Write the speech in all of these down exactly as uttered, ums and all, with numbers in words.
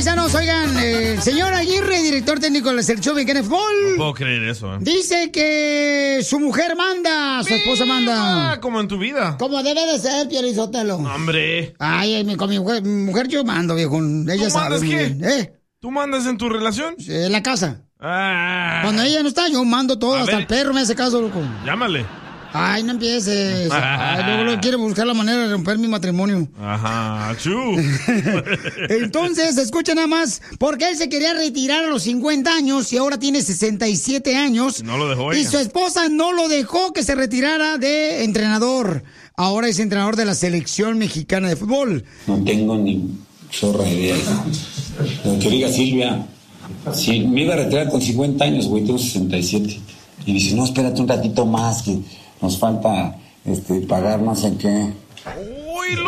paisanos, oigan, el señor Aguirre, director técnico de la selección mexicana de fútbol. No puedo creer eso, ¿eh? Dice que su mujer manda, su esposa manda. Como en tu vida. Como debe de ser, Piolizotelo. Hombre. Ay, mi- con mi mujer, mi mujer yo mando, viejo. Ella ¿Tú sabe mandas muy qué? bien. ¿Eh? ¿Tú mandas en tu relación? En la casa. Ah. Cuando ella no está, yo mando todo, A hasta ver. el perro me hace caso, loco. Llámale. Ay, no empieces. Ay, luego, luego quiere buscar la manera de romper mi matrimonio. Ajá, chu. Entonces, escucha nada más, porque él se quería retirar a los cincuenta años y ahora tiene sesenta y siete años. No lo dejó Y ella. su esposa no lo dejó que se retirara de entrenador. Ahora es entrenador de la selección mexicana de fútbol. No tengo ni zorra idea. Lo que diga Silvia, si me iba a retirar con cincuenta años, güey, tengo sesenta y siete. Y dice, no, espérate un ratito más, que nos falta este, pagar no sé qué. ¡Oílo!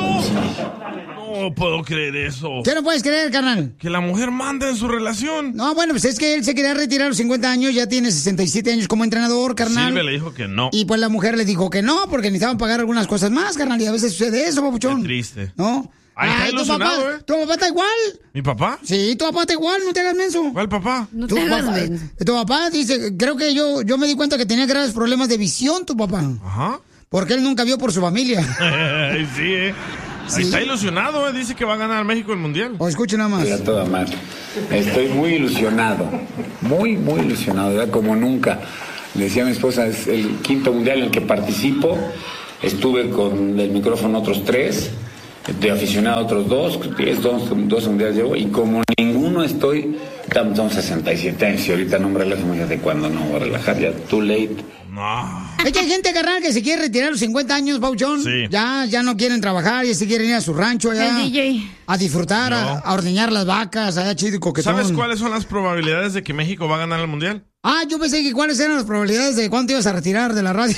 No puedo creer eso. ¿Qué no puedes creer, carnal? Que la mujer manda en su relación. No, bueno, pues es que él se quería retirar a los cincuenta años, ya tiene sesenta y siete años como entrenador, carnal. Silvia le dijo que no. Y pues la mujer le dijo que no, porque necesitaban pagar algunas cosas más, carnal, y a veces sucede eso, papuchón. Qué triste. ¿No? Ay, está tu ilusionado, papá, ¿eh? tu papá está igual. ¿Mi papá? Sí, tu papá está igual, no te hagas menso. ¿Cuál papá? No te hagas menso. Tu papá dice, creo que yo, yo me di cuenta que tenía graves problemas de visión, tu papá. Ajá. Porque él nunca vio por su familia. sí, eh. Sí. Está ilusionado, eh. Dice que va a ganar México el mundial. O escuche nada más. Era toda madre. Estoy muy ilusionado, muy, muy ilusionado, ¿verdad? Como nunca. Le decía a mi esposa, es el quinto mundial en el que participo. Estuve con el micrófono otros tres, de aficionado otros dos, diez, dos, dos mundiales llevo, y como ninguno estoy, son sesenta y siete años, y ahorita no me relajo, de cuándo no voy a relajar, ya too late. No. Es que hay gente, carnal, que se quiere retirar a los cincuenta años, Pauchón. Sí. Ya, ya no quieren trabajar, ya se quieren ir a su rancho, ya. El D J. A disfrutar, No. a, a ordeñar las vacas, allá chido y coquetón. ¿Sabes cuáles son las probabilidades de que México va a ganar el mundial? Ah, yo pensé que cuáles eran las probabilidades de cuánto ibas a retirar de la radio.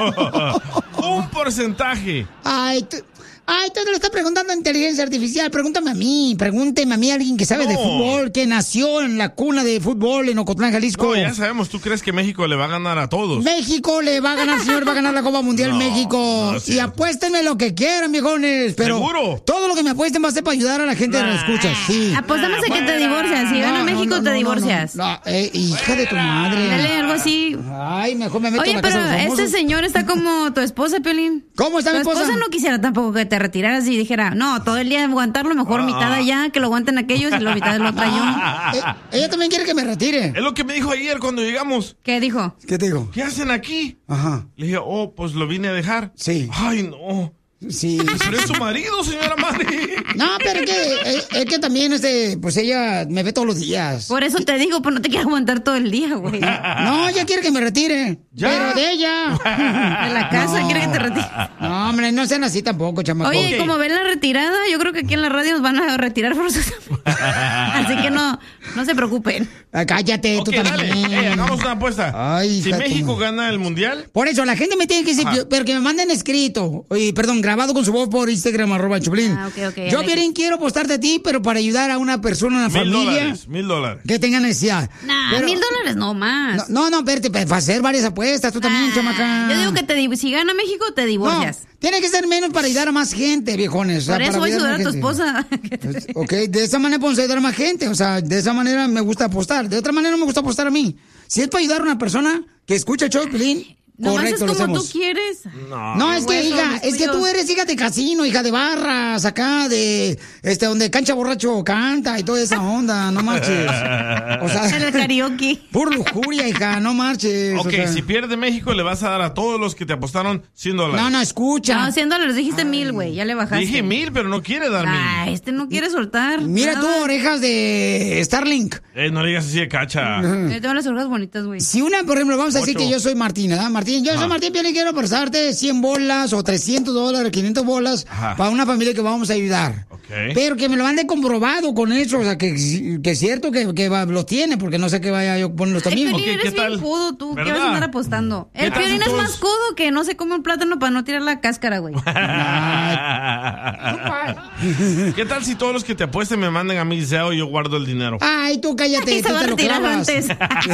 Un porcentaje. Ay, tú, ay, tú le estás preguntando a inteligencia artificial. Pregúntame a mí, pregúnteme a mí, alguien que sabe No. de fútbol, que nació en la cuna de fútbol en Ocotlán, Jalisco. No, ya sabemos, ¿tú crees que México le va a ganar a todos? México le va a ganar, señor, va a ganar la Copa Mundial No, México. no es y cierto. apuéstenme lo que quieran, viejones. Pero ¿Seguro? todo lo que me apuesten va a ser para ayudar a la gente Nah. que lo escucha, sí. Apostamos a que te fuera. divorcias. Si gana No, no, México, no, te no, divorcias. No, no, eh, hija de tu madre. Dale algo así. Ay, mejor me meto Oye, en la pero casa de los este famosos. señor está como tu esposa, Piolín. ¿Cómo está Tu mi esposa? esposa no quisiera tampoco que te retiraras y dijera, no, todo el día aguantarlo, mejor Ah. mitad allá, que lo aguanten aquellos y la mitad lo traigo. Eh, ella también quiere que me retire. Es lo que me dijo ayer cuando llegamos. ¿Qué dijo? ¿Qué te digo? ¿Qué hacen aquí? Ajá. Le dije, oh, pues lo vine a dejar. Sí. Ay, no. Sí. Pero es su marido, señora Mari. No, pero es que, es, es que también, este, pues ella me ve todos los días. Por eso te digo, pues no te quiero aguantar todo el día, güey. De No, ella quiere que me retire. ¿Ya? Pero de ella. la casa No. quiere que te retires. No, hombre, no sean así tampoco, chamaco. Oye, Ok. como ven la retirada, yo creo que aquí en la radio nos van a retirar forzosamente. Así que no, no se preocupen. Ah, cállate, Ok, tú dale. también. Eh, hagamos una apuesta. Ay, si hija de México tu- gana el mundial, Por eso, la gente me tiene que decir, Ajá. yo- pero que me manden escrito, oye, perdón, grabado con su voz por Instagram, arroba Choplin. Ah, ok, ok, Yo, Alex. Piolín, quiero apostarte a ti, pero para ayudar a una persona, una mil familia dólares. Mil dólares. que tenga necesidad. Nah, Pero- mil dólares no más. No, no, no, espérate, para hacer varias apuestas, tú también, Ah, chamaca. Yo digo que te, di- si gana México, te No, divorcias. tiene que ser menos para ayudar a más gente, viejones. o sea, Por eso para voy a ayudar sudar a tu más gente. esposa. Pues, ok, de esa manera podemos ayudar a más gente. O sea, de esa manera me gusta apostar. De otra manera no me gusta apostar a mí. Si es para ayudar a una persona que escucha el show de Piolín, Nomás correcto, es lo como hacemos. tú quieres. No. No, es que, Hueso, hija, mis es que tú tuyos. eres hija de casino, hija de barras, acá de, este, donde cancha borracho canta y toda esa onda, no marches. O En sea, el karaoke. pura lujuria, hija, no marches. Ok, o sea. si pierde México, le vas a dar a todos los que te apostaron cien dólares. No, no, escucha. No, cien dólares, dijiste mil, güey. Ya le bajaste. Dije mil, pero no quiere dar Ah, mil. este no quiere soltar. Mira tú, nada. orejas de Starlink. Eh, no le digas así de cacha. Yo tengo las orejas bonitas, güey. Si una, por ejemplo, vamos a decir Ocho. que yo soy Martín, ¿verdad? Martín, yo soy Ajá. Martín Piolín, quiero prestarte cien bolas o trescientos dólares, quinientas bolas Ajá. para una familia que vamos a ayudar. Ok. Pero que me lo mande comprobado con eso, o sea, que, que es cierto que, que va- lo tiene, porque no sé qué vaya yo a ponerlos El también. Piolín Ok, ¿qué eres bien tal? codo, tú. ¿Qué ¿Verdad? vas a andar apostando? ¿Qué El tal si Piolín es todos- más codo que no se come un plátano para no tirar la cáscara, güey. ¿Qué tal si todos los que te apuesten me manden a mi deseo y yo guardo el dinero? Ay, tú cállate, Y se tú va a te lo retirar clavas. antes.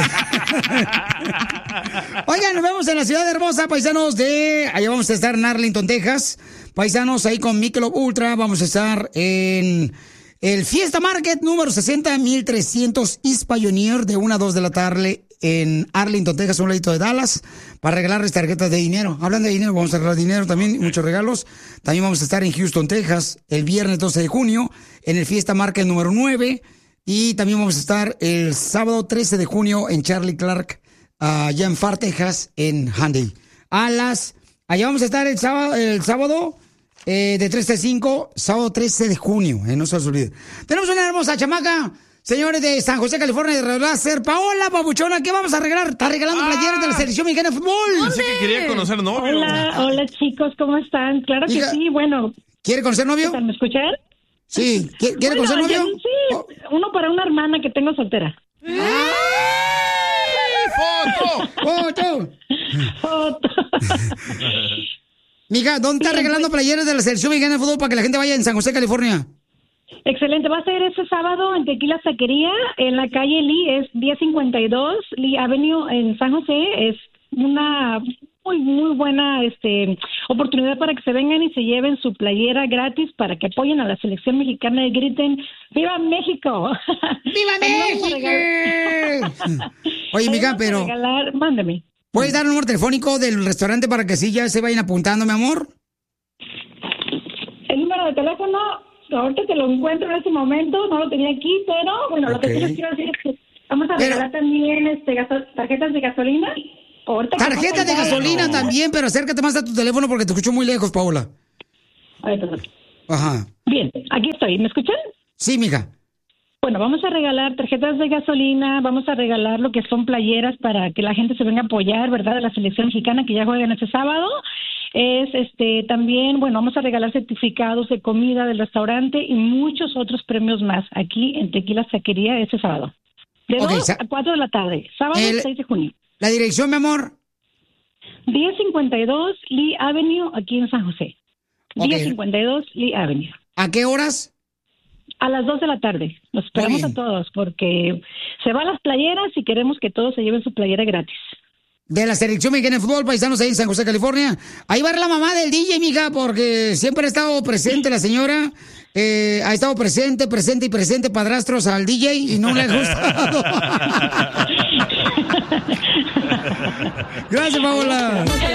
Oigan, nos vemos en la ciudad hermosa, paisanos de... Allá vamos a estar en Arlington, Texas. Paisanos ahí con Michelob Ultra. Vamos a estar en el Fiesta Market número sesenta mil trescientos East Pioneer de una a dos de la tarde en Arlington, Texas, un ladito de Dallas, para regalarles tarjetas de dinero. Hablando de dinero, vamos a regalar dinero también, muchos regalos. También vamos a estar en Houston, Texas, el viernes doce de junio, en el Fiesta Market número nueve. Y también vamos a estar el sábado trece de junio en Charlie Clark, uh, allá en Far, Texas, en Hyundai. A las... Allá vamos a estar el sábado, el sábado eh, de tres a cinco, sábado trece de junio, eh, no se os olvide. Tenemos una hermosa chamaca, señores de San José, California, de Láser. Paola, papuchona, ¿qué vamos a regalar? Está regalando ah, playeras de la selección mexicana de fútbol. Pensé que quería conocer novio. Hola, hola chicos, ¿cómo están? Claro que Hija, sí, bueno. ¿Quiere conocer novio? ¿Me escuchan? Sí, ¿quiere, ¿quiere bueno, conocer novio? Sí, oh. Uno para una hermana que tengo soltera. ¡Ay! ¡Foto! ¡Foto! ¡Foto! Mija, ¿dónde está regalando playeras de la selección mexicana de fútbol para que la gente vaya en San José, California? Excelente, va a ser este sábado en Tequila Taquería, en la calle Lee, es diez cincuenta y dos Lee Avenue en San José. Es una muy, muy buena este oportunidad para que se vengan y se lleven su playera gratis para que apoyen a la selección mexicana y griten ¡Viva México! ¡Viva México! Oye, mija, pero... Regalar, mándame. ¿Puedes dar un número telefónico del restaurante para que sí ya se vayan apuntando, mi amor? El número de teléfono, ahorita te lo encuentro en este momento, no lo tenía aquí, pero bueno, okay. Lo que sí les quiero decir es que vamos a regalar pero... también este, gaso- tarjetas de gasolina. Tarjetas de gasolina no. También, pero acércate más a tu teléfono porque te escucho muy lejos, Paola. Ay, perdón. Ajá. Bien, aquí estoy. ¿Me escuchan? Sí, mija. Bueno, vamos a regalar tarjetas de gasolina, vamos a regalar lo que son playeras para que la gente se venga a apoyar, ¿verdad? De la selección mexicana que ya juegan este sábado. Es este también, bueno, vamos a regalar certificados de comida del restaurante y muchos otros premios más aquí en Tequila Taquería este sábado. De okay, dos a cuatro de la tarde, sábado el, seis de junio. ¿La dirección, mi amor? diez cincuenta y dos Lee Avenue, aquí en San José. Okay. diez cincuenta y dos Lee Avenue. ¿A qué horas? A las dos de la tarde. Los esperamos a todos porque se van las playeras y queremos que todos se lleven su playera gratis. De la selección mexicana de fútbol, paisanos ahí en San José, California. Ahí va a ir la mamá del D J, mija, porque siempre ha estado presente la señora. Eh, ha estado presente, presente y presente, padrastros al D J y no le ha gustado. Gracias, Paola.